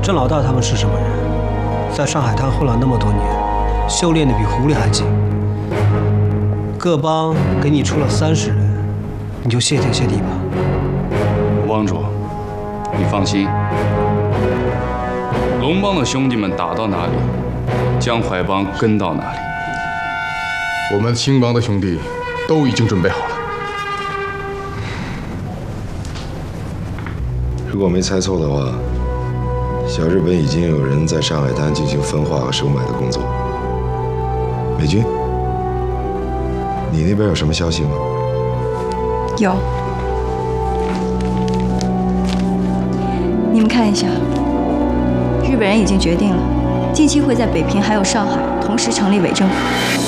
郑老大他们是什么人？在上海滩混了那么多年，修炼的比狐狸还精。各帮给你出了30人，你就谢天谢地吧。 汪主，你放心，龙帮的兄弟们打到哪里，江淮帮跟到哪里。 我们青帮的兄弟都已经准备好了。 如果没猜错的话，小日本已经有人在上海滩进行分化和收买的工作。美军，你那边有什么消息吗？ 有，你们看一下，日本人已经决定了，近期会在北平还有上海同时成立伪政府。